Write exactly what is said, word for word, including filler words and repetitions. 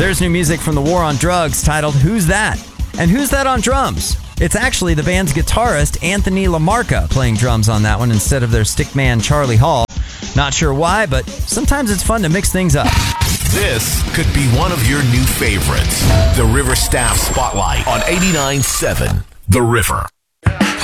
There's new music from the War on Drugs titled Who's That? And Who's That on drums? It's actually the band's guitarist, Anthony LaMarca, playing drums on that one instead of their stickman, Charlie Hall. Not sure why, but sometimes it's fun to mix things up. This could be one of your new favorites. The River Staff Spotlight on eighty-nine point seven The River.